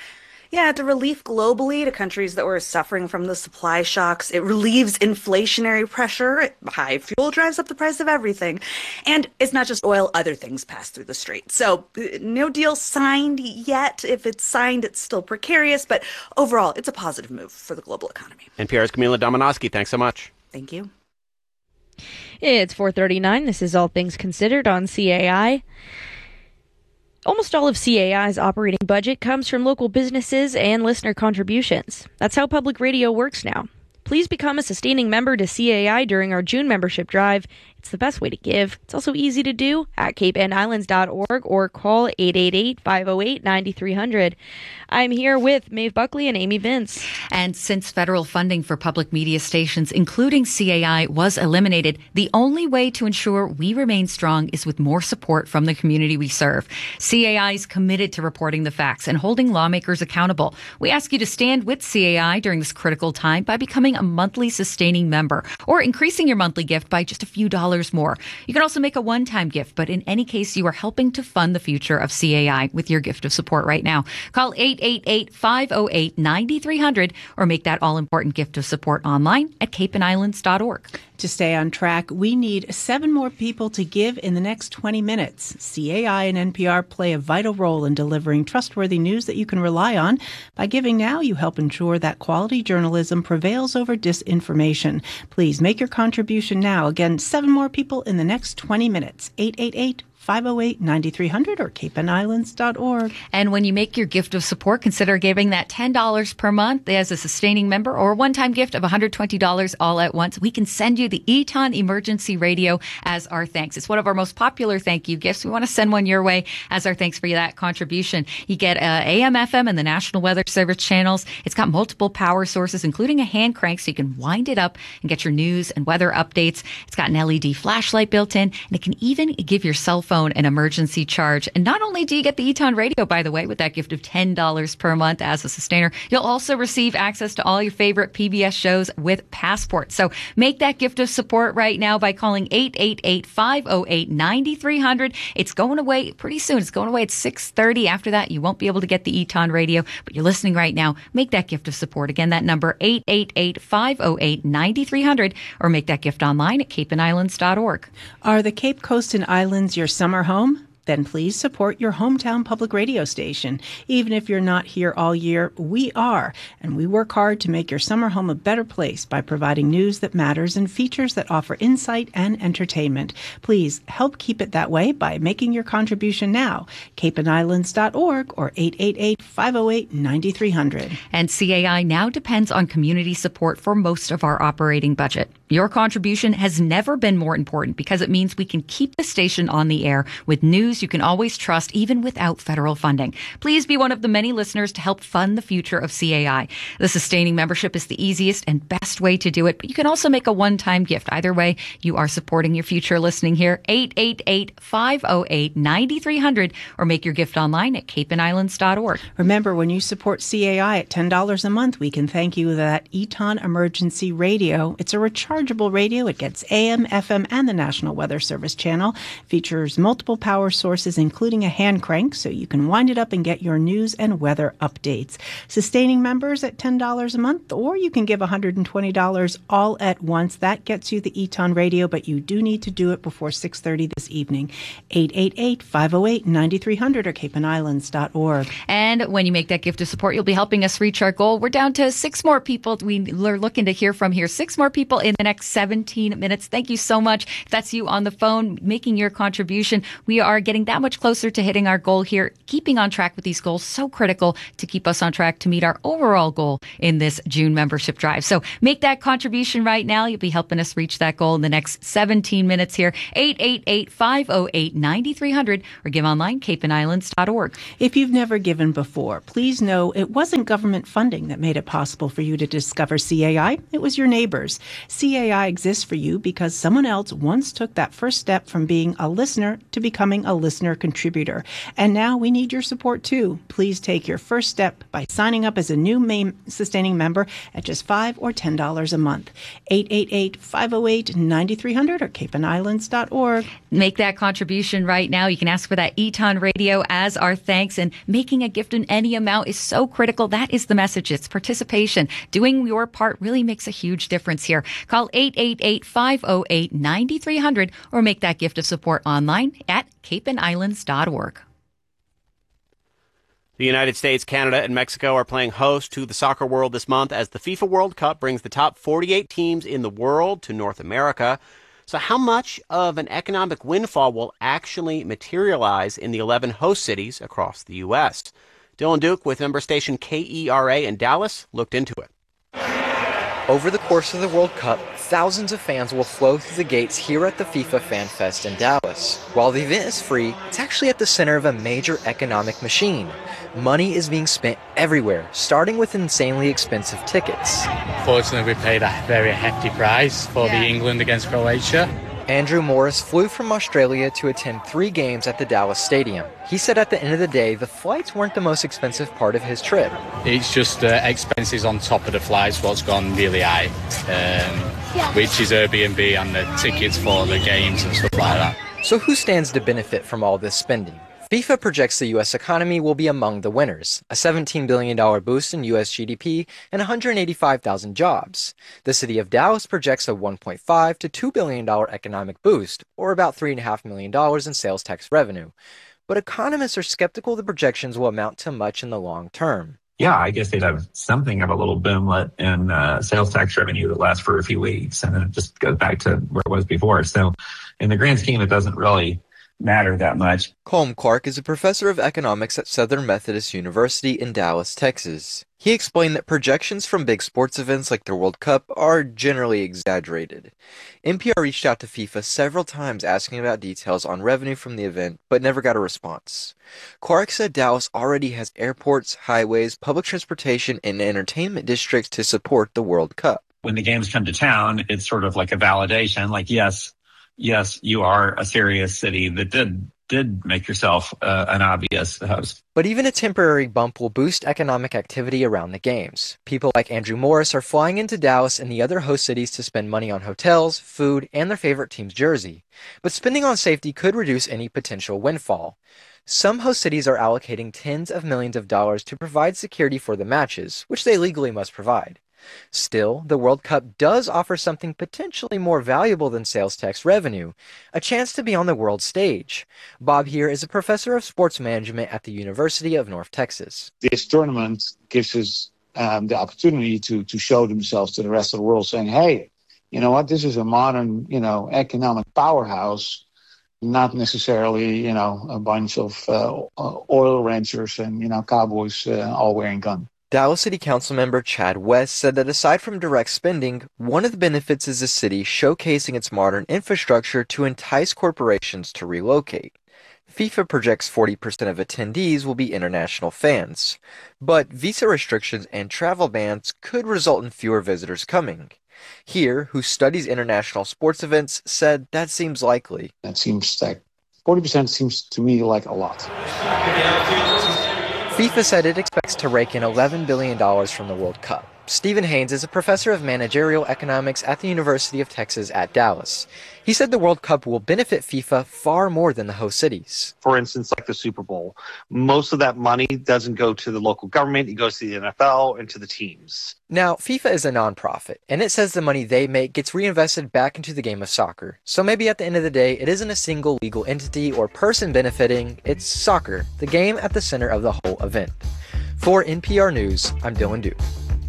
Yeah, to relief globally to countries that were suffering from the supply shocks. It relieves inflationary pressure. High fuel drives up the price of everything. And it's not just oil, other things pass through the strait. So no deal signed yet. If it's signed, it's still precarious. But overall, it's a positive move for the global economy. N P R's Camila Domonoske, thanks so much. Thank you. It's four thirty-nine. This is All Things Considered on C A I. Almost all of C A I's operating budget comes from local businesses and listener contributions. That's how public radio works now. Please become a sustaining member to C A I during our June membership drive. It's the best way to give. It's also easy to do at cape and islands dot org or call eight eight eight, five oh eight, nine three hundred. I'm here with Maeve Buckley and Amy Vince. And since federal funding for public media stations, including C A I, was eliminated, the only way to ensure we remain strong is with more support from the community we serve. C A I is committed to reporting the facts and holding lawmakers accountable. We ask you to stand with C A I during this critical time by becoming a monthly sustaining member or increasing your monthly gift by just a few dollars more. You can also make a one-time gift, but in any case, you are helping to fund the future of C A I with your gift of support right now. Call eight eight eight, five oh eight, nine three hundred or make that all-important gift of support online at cape and islands dot org. To stay on track, we need seven more people to give in the next twenty minutes. C A I and N P R play a vital role in delivering trustworthy news that you can rely on. By giving now, you help ensure that quality journalism prevails over disinformation. Please make your contribution now. Again, seven more people in the next twenty minutes. eight eight eight, five oh eight, nine three hundred or cape and islands dot org. And when you make your gift of support, consider giving that ten dollars per month as a sustaining member or a one-time gift of one hundred twenty dollars all at once. We can send you the Eton Emergency Radio as our thanks. It's one of our most popular thank you gifts. We want to send one your way as our thanks for that contribution. You get uh, A M, F M, and the National Weather Service channels. It's got multiple power sources, including a hand crank, so you can wind it up and get your news and weather updates. It's got an L E D flashlight built in, and it can even give your cell phone an emergency charge. And not only do you get the Eton Radio, by the way, with that gift of ten dollars per month as a sustainer, you'll also receive access to all your favorite P B S shows with Passport. So make that gift of support right now by calling eight eight eight, five oh eight, nine three hundred. It's going away pretty soon. It's going away at six thirty. After that, you won't be able to get the Eton Radio, but you're listening right now. Make that gift of support. Again, that number eight eight eight, five oh eight, nine three hundred or make that gift online at cape and islands dot org. Are the Cape Coast and Islands your summer home? Then please support your hometown public radio station. Even if you're not here all year, we are. And we work hard to make your summer home a better place by providing news that matters and features that offer insight and entertainment. Please help keep it that way by making your contribution now. cape and islands dot org or eight eight eight, five oh eight, nine three hundred. And C A I now depends on community support for most of our operating budget. Your contribution has never been more important because it means we can keep the station on the air with news you can always trust even without federal funding. Please be one of the many listeners to help fund the future of C A I. The sustaining membership is the easiest and best way to do it, but you can also make a one-time gift. Either way, you are supporting your future listening here. eight eight eight, five oh eight, nine three hundred or make your gift online at cape and islands dot org. Remember, when you support C A I at ten dollars a month, we can thank you with that Eton Emergency Radio. It's a rechargeable radio. It gets A M, F M, and the National Weather Service channel. Features multiple power sources, including a hand crank, so you can wind it up and get your news and weather updates. Sustaining members at ten dollars a month, or you can give one hundred twenty dollars all at once. That gets you the Eton Radio, but you do need to do it before six thirty this evening. eight eight eight, five oh eight, nine three hundred or cape and islands dot org. And when you make that gift of support, you'll be helping us reach our goal. We're down to six more people we are looking to hear from here. Six more people in the next seventeen minutes. Thank you so much. If that's you on the phone making your contribution, we are getting that much closer to hitting our goal here. Keeping on track with these goals, so critical to keep us on track to meet our overall goal in this June membership drive. So make that contribution right now. You'll be helping us reach that goal in the next seventeen minutes here. eight eight eight, five oh eight, nine three hundred or give online, cape and islands dot org. If you've never given before, please know it wasn't government funding that made it possible for you to discover C A I. It was your neighbors. C C A I exists for you because someone else once took that first step from being a listener to becoming a listener contributor. And now we need your support too. Please take your first step by signing up as a new main sustaining member at just five dollars or ten dollars a month. eight eight eight, five oh eight, nine three hundred or cape and islands dot org. Make that contribution right now. You can ask for that Eton Radio as our thanks, and making a gift in any amount is so critical. That is the message. It's participation. Doing your part really makes a huge difference here. Call eight eight eight, five oh eight, nine three hundred or make that gift of support online at cape and islands dot org. The United States, Canada, and Mexico are playing host to the soccer world this month as the FIFA World Cup brings the top forty-eight teams in the world to North America. So how much of an economic windfall will actually materialize in the eleven host cities across the U S? Dylan Duke with member station K E R A in Dallas looked into it. Over the course of the World Cup, thousands of fans will flow through the gates here at the FIFA Fan Fest in Dallas. While the event is free, it's actually at the center of a major economic machine. Money is being spent everywhere, starting with insanely expensive tickets. Fortunately, we paid a very hefty price for yeah. the England against Croatia. Andrew Morris flew from Australia to attend three games at the Dallas Stadium. He said at the end of the day, the flights weren't the most expensive part of his trip. It's just uh, expenses on top of the flights, what's gone really high, um, yeah. which is Airbnb and the tickets for the games and stuff like that. So who stands to benefit from all this spending? FIFA projects the U S economy will be among the winners, a seventeen billion dollars boost in U S G D P and one hundred eighty-five thousand jobs. The city of Dallas projects a one point five to two billion dollars economic boost, or about three point five million dollars in sales tax revenue. But economists are skeptical the projections will amount to much in the long term. Yeah, I guess they'd have something of a little boomlet in uh, sales tax revenue that lasts for a few weeks, and then it just goes back to where it was before. So in the grand scheme, it doesn't really matter that much. Colm Clark is a professor of economics at Southern Methodist University in Dallas, Texas. He explained that projections from big sports events like the World Cup are generally exaggerated. N P R reached out to FIFA several times asking about details on revenue from the event, but never got a response. Clark said Dallas already has airports, highways, public transportation, and entertainment districts to support the World Cup. When the games come to town, it's sort of like a validation, like, yes, Yes, you are a serious city that did did make yourself uh, an obvious host. But even a temporary bump will boost economic activity around the games. People like Andrew Morris are flying into Dallas and the other host cities to spend money on hotels, food, and their favorite team's jersey. But spending on safety could reduce any potential windfall. Some host cities are allocating tens of millions of dollars to provide security for the matches, which they legally must provide. Still, the World Cup does offer something potentially more valuable than sales tax revenue, a chance to be on the world stage. Bob here is a professor of sports management at the University of North Texas. This tournament gives us um, the opportunity to, to show themselves to the rest of the world, saying, hey, you know what, this is a modern, you know, economic powerhouse, not necessarily, you know, a bunch of uh, oil ranchers and, you know, cowboys uh, all wearing guns. Dallas City Council member Chad West said that aside from direct spending, one of the benefits is the city showcasing its modern infrastructure to entice corporations to relocate. FIFA projects forty percent of attendees will be international fans, but visa restrictions and travel bans could result in fewer visitors coming. Here, who studies international sports events, said that seems likely. That seems like forty percent seems to me like a lot. FIFA said it expects to rake in eleven billion dollars from the World Cup. Stephen Haynes is a professor of managerial economics at the University of Texas at Dallas. He said the World Cup will benefit FIFA far more than the host cities. For instance, like the Super Bowl, most of that money doesn't go to the local government. It goes to the N F L and to the teams. Now, FIFA is a nonprofit, and it says the money they make gets reinvested back into the game of soccer. So maybe at the end of the day, it isn't a single legal entity or person benefiting, it's soccer, the game at the center of the whole event. For N P R News, I'm Dylan Duke.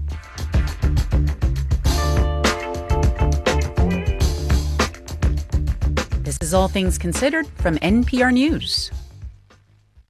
This is All Things Considered from N P R News.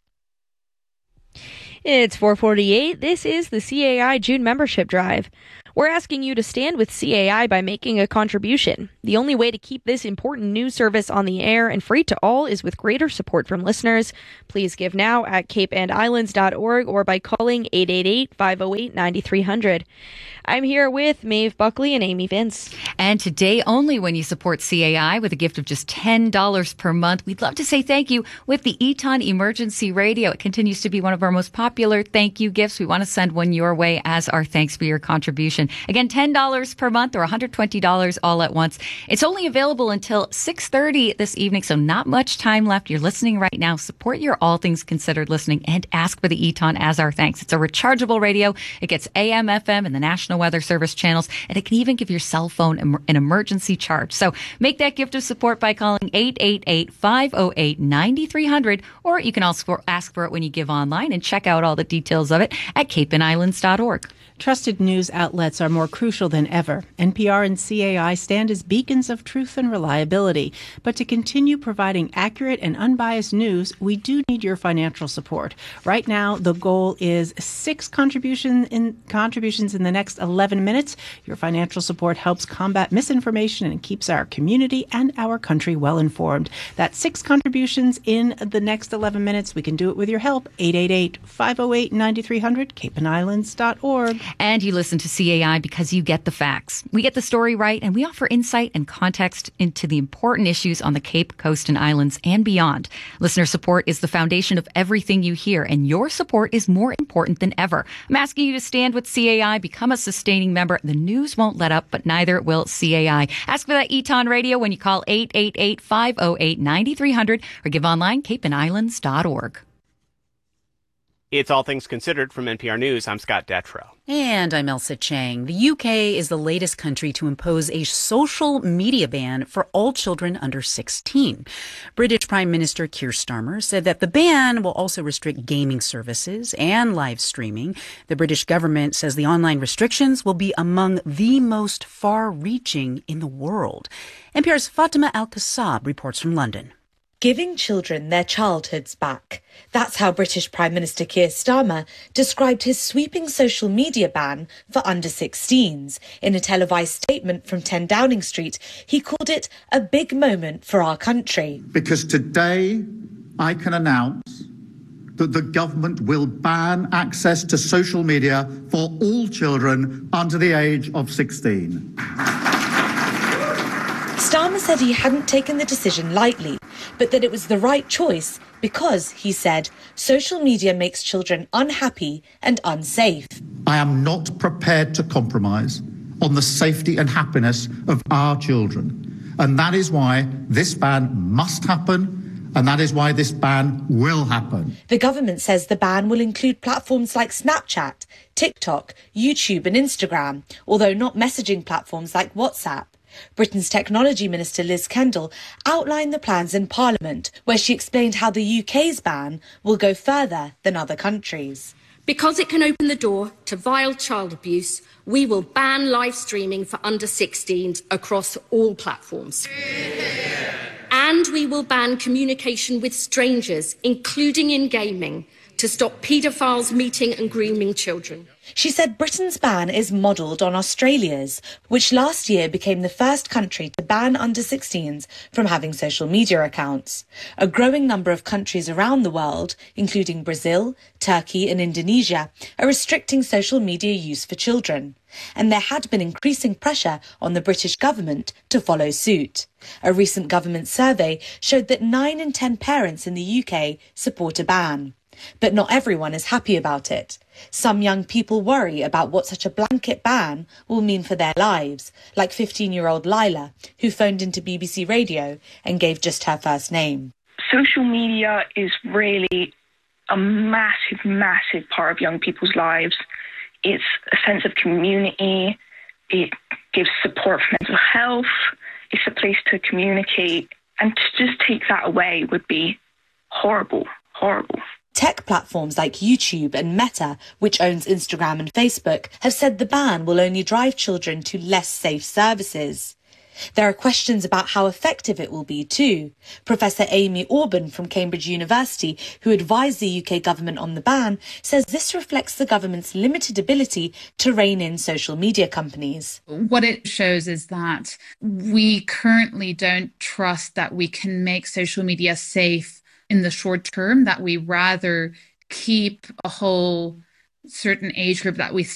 It's four forty-eight. This is the C A I June membership drive. We're asking you to stand with C A I by making a contribution. The only way to keep this important news service on the air and free to all is with greater support from listeners. Please give now at cape and islands dot org or by calling eight eight eight, five oh eight, nine three hundred. I'm here with Maeve Buckley and Amy Vince. And today only when you support C A I with a gift of just ten dollars per month, we'd love to say thank you with the Eton Emergency Radio. It continues to be one of our most popular thank you gifts. We want to send one your way as our thanks for your contribution. Again, ten dollars per month or one hundred twenty dollars all at once. It's only available until six thirty this evening, so not much time left. You're listening right now. Support your All Things Considered listening and ask for the Eton as our thanks. It's a rechargeable radio. It gets A M, F M, and the National Weather Service channels, and it can even give your cell phone an emergency charge. So make that gift of support by calling eight eight eight, five oh eight, nine three hundred, or you can also ask for it when you give online and check out all the details of it at cape and islands dot org. Trusted news outlets are more crucial than ever. N P R and C A I stand as beacons of truth and reliability. But to continue providing accurate and unbiased news, we do need your financial support. Right now, the goal is six contribution in, contributions in the next eleven minutes. Your financial support helps combat misinformation and keeps our community and our country well informed. That's six contributions in the next eleven minutes. We can do it with your help. eight eight eight, five oh eight, nine three hundred, cape and islands dot org. And you listen to C A I because you get the facts. We get the story right, and we offer insight and context into the important issues on the Cape, Coast, and Islands and beyond. Listener support is the foundation of everything you hear, and your support is more important than ever. I'm asking you to stand with C A I, become a sustaining member. The news won't let up, but neither will C A I. Ask for that Eton Radio when you call eight eight eight, five oh eight, nine three hundred or give online cape and islands dot org. It's All Things Considered from N P R News. I'm Scott Detrow. And I'm Elsa Chang. The U K is the latest country to impose a social media ban for all children under sixteen. British Prime Minister Keir Starmer said that the ban will also restrict gaming services and live streaming. The British government says the online restrictions will be among the most far-reaching in the world. N P R's Fatima Al-Kassab reports from London. Giving children their childhoods back. That's how British Prime Minister Keir Starmer described his sweeping social media ban for under sixteens. In a televised statement from ten Downing Street, he called it a big moment for our country. Because today I can announce that the government will ban access to social media for all children under the age of sixteen. Starmer said he hadn't taken the decision lightly, but that it was the right choice because, he said, social media makes children unhappy and unsafe. I am not prepared to compromise on the safety and happiness of our children. And that is why this ban must happen, and that is why this ban will happen. The government says the ban will include platforms like Snapchat, TikTok, YouTube and Instagram, although not messaging platforms like WhatsApp. Britain's Technology Minister Liz Kendall outlined the plans in Parliament, where she explained how the U K's ban will go further than other countries. Because it can open the door to vile child abuse, we will ban live streaming for under sixteens across all platforms. And we will ban communication with strangers, including in gaming, to stop paedophiles meeting and grooming children. She said Britain's ban is modelled on Australia's, which last year became the first country to ban under sixteens from having social media accounts. A growing number of countries around the world, including Brazil, Turkey and Indonesia, are restricting social media use for children. And there had been increasing pressure on the British government to follow suit. A recent government survey showed that nine in ten parents in the U K support a ban. But not everyone is happy about it. Some young people worry about what such a blanket ban will mean for their lives, like fifteen-year-old Lila, who phoned into B B C Radio and gave just her first name. Social media is really a massive, massive part of young people's lives. It's a sense of community. It gives support for mental health. It's a place to communicate. And to just take that away would be horrible, horrible. Tech platforms like YouTube and Meta, which owns Instagram and Facebook, have said the ban will only drive children to less safe services. There are questions about how effective it will be too. Professor Amy Orban from Cambridge University, who advised the U K government on the ban, says this reflects the government's limited ability to rein in social media companies. What it shows is that we currently don't trust that we can make social media safe in the short term, that we rather keep a whole certain age group that we